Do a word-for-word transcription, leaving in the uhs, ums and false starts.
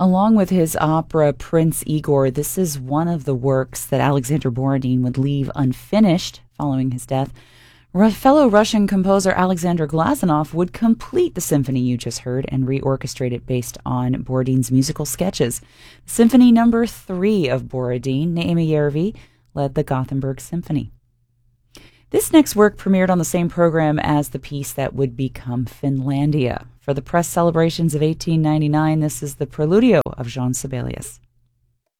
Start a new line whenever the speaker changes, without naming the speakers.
Along with his opera Prince Igor, this is one of the works that Alexander Borodin would leave unfinished following his death. Fellow Russian composer Alexander Glazunov would complete the symphony you just heard and reorchestrate it based on Borodin's musical sketches. Symphony number three of Borodin, Naima Järvi, led the Gothenburg Symphony. This next work premiered on the same program as the piece that would become Finlandia. For the press celebrations of eighteen ninety-nine, this is the Preludio of Jean Sibelius.